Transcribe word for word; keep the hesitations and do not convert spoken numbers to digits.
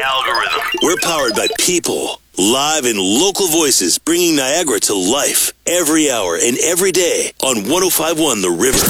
algorithm. We're powered by people. Live and local voices bringing Niagara to life every hour and every day on one oh five point one The River.